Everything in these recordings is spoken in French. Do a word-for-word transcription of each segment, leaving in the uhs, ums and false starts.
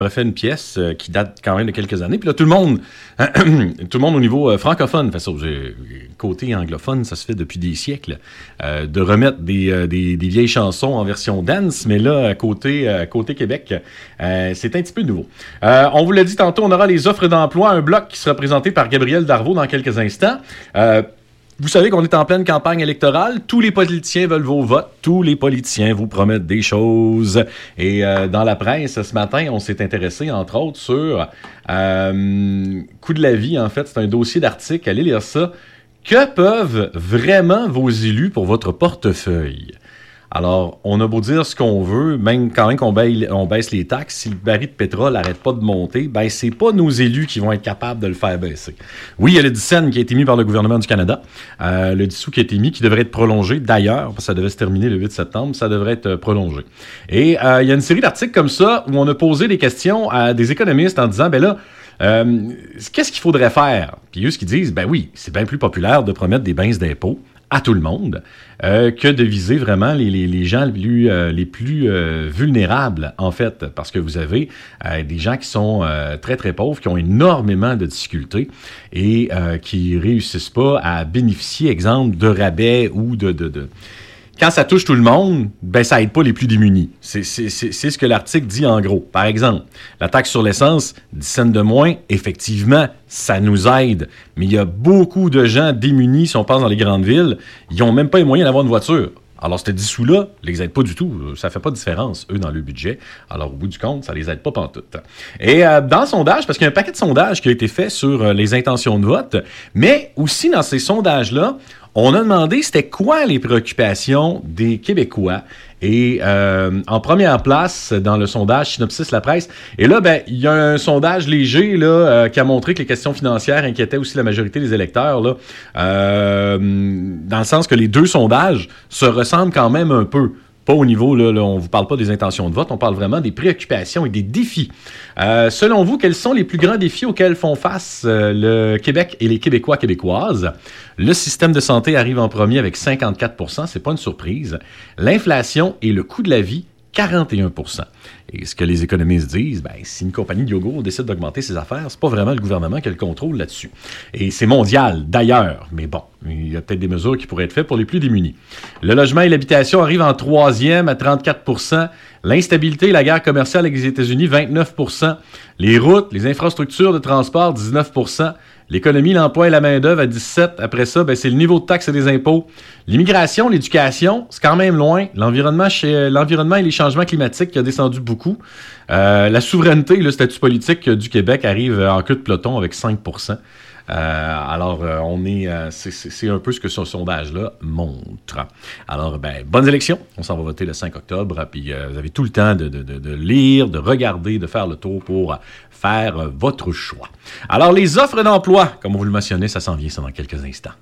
a fait une pièce euh, qui date quand même de quelques années. Puis là, tout le monde, tout le monde au niveau euh, francophone fait ça. Côté anglophone, ça se fait depuis des siècles, euh, de remettre des, euh, des, des vieilles chansons en version dance. Mais là, côté, euh, côté Québec, euh, c'est un petit peu nouveau. Euh, on vous l'a dit tantôt, on aura les offres d'emploi, un bloc qui sera présenté par Gabriel Darvaux dans quelques instants. Euh, Vous savez qu'on est en pleine campagne électorale. Tous les politiciens veulent vos votes. Tous les politiciens vous promettent des choses. Et euh, dans la presse, ce matin, on s'est intéressé, entre autres, sur euh, Coût de la vie. En fait, c'est un dossier d'article. Allez lire ça. Que peuvent vraiment vos élus pour votre portefeuille? Alors, on a beau dire ce qu'on veut, même quand même qu'on baisse, on baisse les taxes, si le baril de pétrole n'arrête pas de monter, ben c'est pas nos élus qui vont être capables de le faire baisser. Oui, il y a le dix cents qui a été mis par le gouvernement du Canada, euh, le dix sous qui a été mis, qui devrait être prolongé d'ailleurs, parce que ça devait se terminer le huit septembre, ça devrait être prolongé. Et euh, il y a une série d'articles comme ça où on a posé des questions à des économistes en disant, ben là, euh, qu'est-ce qu'il faudrait faire? Puis eux, ce qu'ils disent, ben oui, c'est bien plus populaire de promettre des baisses d'impôts à tout le monde, euh, que de viser vraiment les, les, les gens les plus, euh, les plus euh, vulnérables, en fait, parce que vous avez euh, des gens qui sont euh, très, très pauvres, qui ont énormément de difficultés et euh, qui réussissent pas à bénéficier, exemple, de rabais ou de... de, de Quand ça touche tout le monde, ben ça aide pas les plus démunis. C'est, c'est, c'est, c'est ce que l'article dit en gros. Par exemple, la taxe sur l'essence, dix cents de moins, effectivement, ça nous aide. Mais il y a beaucoup de gens démunis, si on passe dans les grandes villes, ils n'ont même pas les moyens d'avoir une voiture. Alors, ces dix sous-là, les aide pas du tout. Ça fait pas de différence, eux, dans le budget. Alors, au bout du compte, ça les aide pas pantoute. Et euh, dans le sondage, parce qu'il y a un paquet de sondages qui a été fait sur euh, les intentions de vote, mais aussi dans ces sondages-là, on a demandé c'était quoi les préoccupations des Québécois. Et euh, en première place, dans le sondage Synopsis La Presse, et là, ben, il y a un sondage léger là euh, qui a montré que les questions financières inquiétaient aussi la majorité des électeurs, là, euh, dans le sens que les deux sondages se ressemblent quand même un peu. Pas au niveau, là, là on ne vous parle pas des intentions de vote, on parle vraiment des préoccupations et des défis. Euh, selon vous, quels sont les plus grands défis auxquels font face euh, le Québec et les Québécois québécoises? Le système de santé arrive en premier avec cinquante-quatre pour cent, c'est pas une surprise. L'inflation et le coût de la vie, quarante et un pour cent. Et ce que les économistes disent, ben, si une compagnie de yogourt décide d'augmenter ses affaires, c'est pas vraiment le gouvernement qui a le contrôle là-dessus. Et c'est mondial, d'ailleurs. Mais bon, il y a peut-être des mesures qui pourraient être faites pour les plus démunis. Le logement et l'habitation arrivent en troisième à trente-quatre pour cent. L'instabilité et la guerre commerciale avec les États-Unis, vingt-neuf pour cent. Les routes, les infrastructures de transport, dix-neuf pour cent. L'économie, l'emploi et la main-d'œuvre à dix-sept. Après ça, ben, c'est le niveau de taxes et des impôts. L'immigration, l'éducation, c'est quand même loin. L'environnement, chez, l'environnement et les changements climatiques qui a descendu beaucoup. Euh, la souveraineté, le statut politique du Québec arrive en queue de peloton avec cinq pour cent. Euh, alors, euh, on est, euh, c'est, c'est, c'est un peu ce que ce sondage-là montre. Alors, ben, bonnes élections. On s'en va voter le cinq octobre. Puis, euh, vous avez tout le temps de, de, de, de lire, de regarder, de faire le tour pour faire euh, votre choix. Alors, les offres d'emploi, comme vous le mentionnez, ça s'en vient, ça dans quelques instants.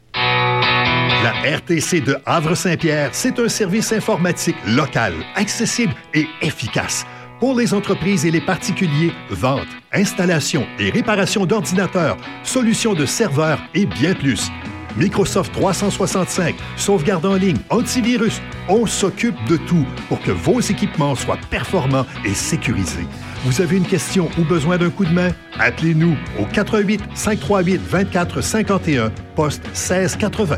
La R T C de Havre-Saint-Pierre, c'est un service informatique local, accessible et efficace. Pour les entreprises et les particuliers, vente, installation et réparation d'ordinateurs, solutions de serveurs et bien plus. Microsoft trois cent soixante-cinq, sauvegarde en ligne, antivirus, on s'occupe de tout pour que vos équipements soient performants et sécurisés. Vous avez une question ou besoin d'un coup de main? Appelez-nous au quatre un huit, cinq trois huit, vingt-quatre cinquante et un, poste seize quatre-vingts.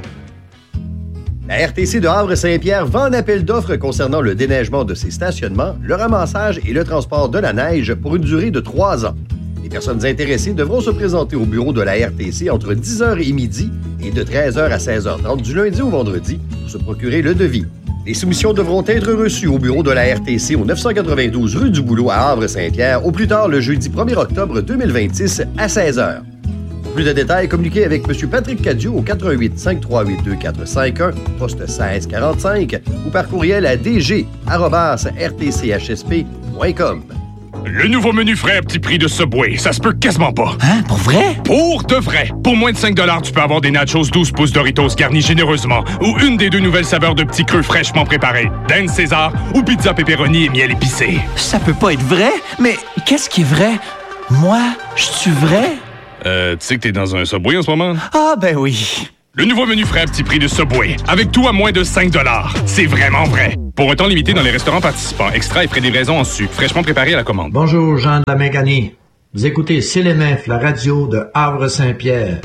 La R T C de Havre-Saint-Pierre vend un appel d'offres concernant le déneigement de ses stationnements, le ramassage et le transport de la neige pour une durée de trois ans. Les personnes intéressées devront se présenter au bureau de la R T C entre dix heures et midi et de treize heures à seize heures trente du lundi au vendredi pour se procurer le devis. Les soumissions devront être reçues au bureau de la R T C au neuf cent quatre-vingt-douze rue du Boulot à Havre-Saint-Pierre au plus tard le jeudi premier octobre deux mille vingt-six à seize heures. Pour plus de détails, communiquez avec M. Patrick Cadieux au quatre un huit, cinq trois huit, deux quatre cinq un, poste seize quarante-cinq ou par courriel à d g arobase r t c h s p point com. Le nouveau menu frais à petit prix de Subway, ça se peut quasiment pas. Hein? Pour vrai? Pour de vrai. Pour moins de cinq dollars, tu peux avoir des nachos douze pouces Doritos garnis généreusement ou une des deux nouvelles saveurs de petits creux fraîchement préparés, Dan César ou pizza pepperoni et miel épicé. Ça peut pas être vrai? Mais qu'est-ce qui est vrai? Moi, je suis vrai? Euh, tu sais que t'es dans un Subway en ce moment? Ah, ben oui. Le nouveau menu frais à petit prix de Subway. Avec tout à moins de cinq dollars. C'est vraiment vrai. Pour un temps limité dans les restaurants participants. Extra et frais de livraison en sucre. Fraîchement préparé à la commande. Bonjour, Jean de la Mécanie. Vous écoutez C L M F, la radio de Havre-Saint-Pierre.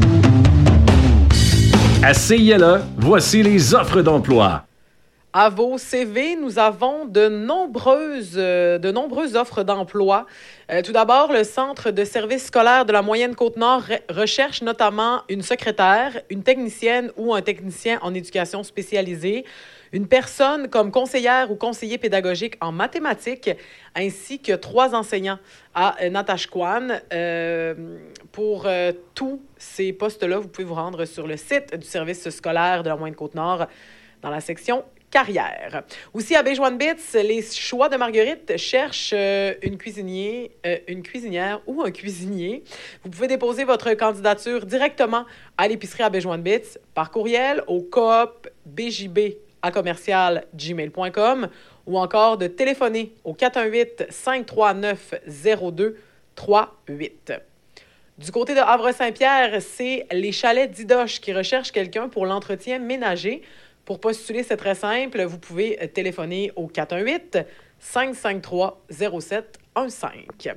À C I L E, voici les offres d'emploi. À vos C V, nous avons de nombreuses, euh, de nombreuses offres d'emploi. Euh, tout d'abord, le Centre de services scolaires de la Moyenne Côte-Nord re- recherche notamment une secrétaire, une technicienne ou un technicien en éducation spécialisée, une personne comme conseillère ou conseiller pédagogique en mathématiques, ainsi que trois enseignants à euh, Natashquan. Euh, pour euh, tous ces postes-là, vous pouvez vous rendre sur le site du service scolaire de la Moyenne Côte-Nord dans la section carrière. Aussi, à Béjoine-Bits, les choix de Marguerite cherchent euh, une cuisinier, euh, une cuisinière ou un cuisinier. Vous pouvez déposer votre candidature directement à l'épicerie à Béjoine-Bits par courriel au coop b j b à commercial gmail point com ou encore de téléphoner au quatre un huit, cinq trois neuf, zéro deux trois huit. Du côté de Havre-Saint-Pierre, c'est les chalets d'Idoche qui recherchent quelqu'un pour l'entretien ménager. Pour postuler, c'est très simple. Vous pouvez téléphoner au quatre un huit, cinq cinq trois, zéro sept un cinq.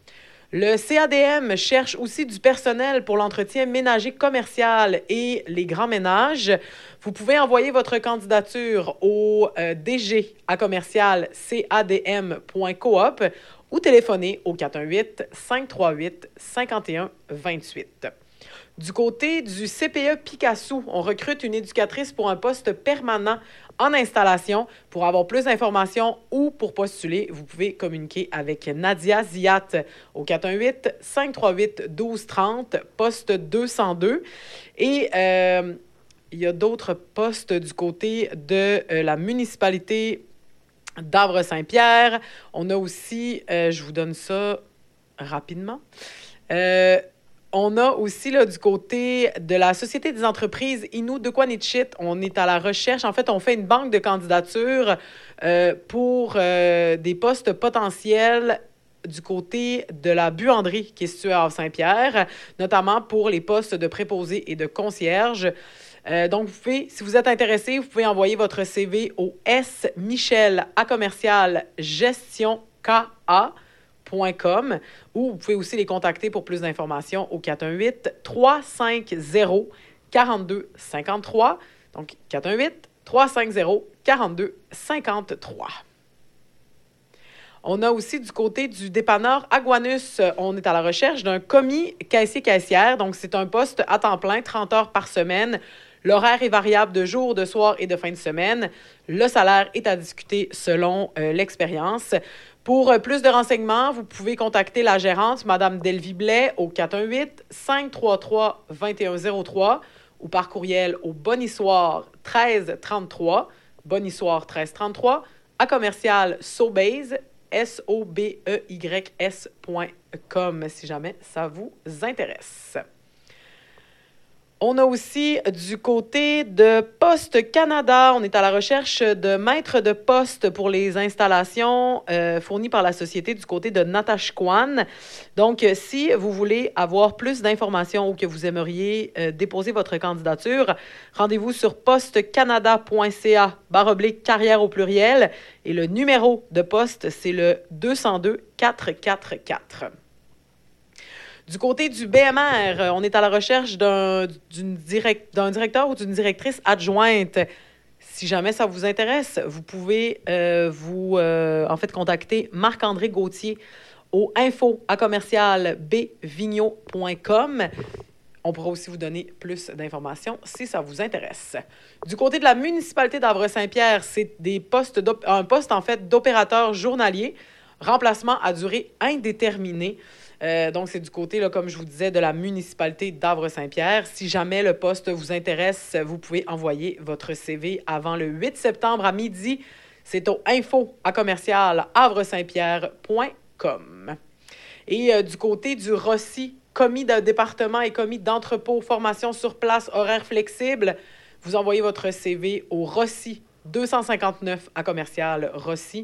Le C A D M cherche aussi du personnel pour l'entretien ménager commercial et les grands ménages. Vous pouvez envoyer votre candidature au euh, D G à commercial c a d m point coop ou téléphoner au quatre un huit, cinq trois huit, cinq un deux huit. Du côté du C P E Picasso, on recrute une éducatrice pour un poste permanent en installation. Pour avoir plus d'informations ou pour postuler, vous pouvez communiquer avec Nadia Ziat au quatre un huit, cinq trois huit, un deux trois zéro, poste deux cent deux. Et euh, il y a d'autres postes du côté de euh, la municipalité d'Havre-Saint-Pierre. On a aussi, euh, je vous donne ça rapidement, euh, on a aussi, là, du côté de la Société des entreprises Inou de Quanichit, on est à la recherche. En fait, on fait une banque de candidatures euh, pour euh, des postes potentiels du côté de la buanderie qui est située à Saint-Pierre, notamment pour les postes de préposé et de concierge. Euh, donc, vous pouvez, si vous êtes intéressé, vous pouvez envoyer votre C V au S Michel à commercial gestion K A point com ou vous pouvez aussi les contacter pour plus d'informations au quatre un huit, trois cinq zéro, quatre deux cinq trois. Donc, quatre un huit, trois cinq zéro, quatre deux cinq trois. On a aussi du côté du dépanneur Aguanus, on est à la recherche d'un commis caissier-caissière. Donc, c'est un poste à temps plein, trente heures par semaine. L'horaire est variable de jour, de soir et de fin de semaine. Le salaire est à discuter selon euh, l'expérience. Pour euh, plus de renseignements, vous pouvez contacter la gérante, Mme Delvie Blais, au quatre un huit, cinq trois trois, deux un zéro trois ou par courriel au bonissoir treize trente-trois, bonissoir treize trente-trois, à commercial Sobeys, S O B E Y S point com, si jamais ça vous intéresse. On a aussi du côté de Poste Canada, on est à la recherche de maîtres de poste pour les installations euh, fournies par la société du côté de Natashquan. Donc, si vous voulez avoir plus d'informations ou que vous aimeriez euh, déposer votre candidature, rendez-vous sur postecanada point c a barre oblique carrière au pluriel et le numéro de poste, c'est le deux zéro deux, quatre quatre quatre. Du côté du B M R, on est à la recherche d'un, d'une direct, d'un directeur ou d'une directrice adjointe. Si jamais ça vous intéresse, vous pouvez euh, vous euh, en fait contacter Marc-André Gauthier au info à commercial b vigneault point com. On pourra aussi vous donner plus d'informations si ça vous intéresse. Du côté de la municipalité d'Havre-Saint-Pierre, c'est des postes un poste en fait d'opérateur journalier, remplacement à durée indéterminée. Euh, donc, c'est du côté, là, comme je vous disais, de la municipalité d'Havre-Saint-Pierre. Si jamais le poste vous intéresse, vous pouvez envoyer votre C V avant le huit septembre à midi. C'est au info à commercial havre saint pierre point com. Et euh, du côté du Rossi, commis de département et commis d'entrepôt, formation sur place, horaire flexible, vous envoyez votre C V au Rossi deux cent cinquante-neuf à commercial rossi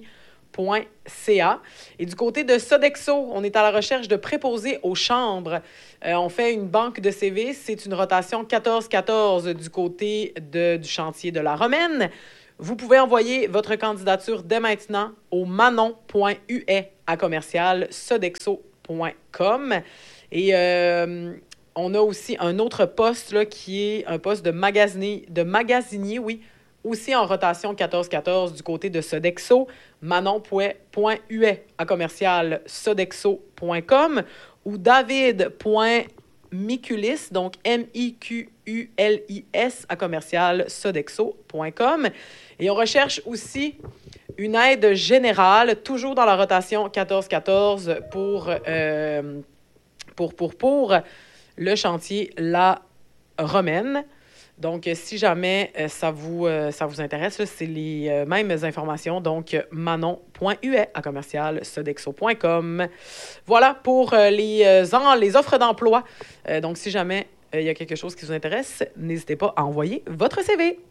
point c a. Et du côté de Sodexo, on est à la recherche de préposés aux chambres. Euh, on fait une banque de C V. C'est une rotation quatorze quatorze du côté de, du chantier de la Romaine. Vous pouvez envoyer votre candidature dès maintenant au manon point u e à commercial sodexo point com. Et euh, on a aussi un autre poste là, qui est un poste de magasinier, de magasinier, oui, aussi en rotation quatorze quatorze du côté de Sodexo, manon point u e à commercial sodexo point com ou david.miculis, donc M I Q U L I S à commercial sodexo point com. Et on recherche aussi une aide générale, toujours dans la rotation quatorze quatorze pour, euh, pour, pour, pour le chantier La Romaine. Donc, si jamais euh, ça, vous, euh, ça vous intéresse, là, c'est les euh, mêmes informations. Donc, manon point u e à commercial sodexo point com. Voilà pour euh, les, euh, en, les offres d'emploi. Euh, donc, si jamais il euh, y a quelque chose qui vous intéresse, n'hésitez pas à envoyer votre C V.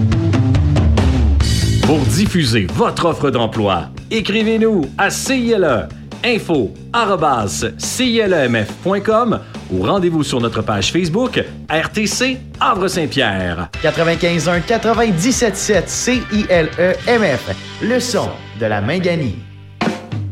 Pour diffuser votre offre d'emploi, écrivez-nous à C I L E info arobase C I L E M F point com ou rendez-vous sur notre page Facebook R T C Havre-Saint-Pierre. quatre-vingt-quinze un quatre-vingt-dix-sept sept C I L E M F, le son de la Minganie.